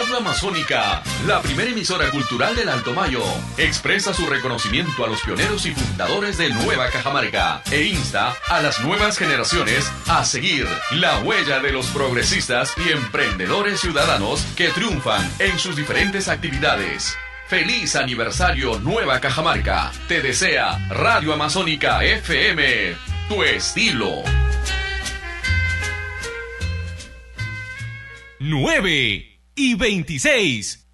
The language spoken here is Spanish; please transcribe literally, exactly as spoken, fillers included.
Radio Amazónica, la primera emisora cultural del Alto Mayo, expresa su reconocimiento a los pioneros y fundadores de Nueva Cajamarca e insta a las nuevas generaciones a seguir la huella de los progresistas y emprendedores ciudadanos que triunfan en sus diferentes actividades. ¡Feliz aniversario Nueva Cajamarca! Te desea Radio Amazónica F M, tu estilo. nueve y veintiséis.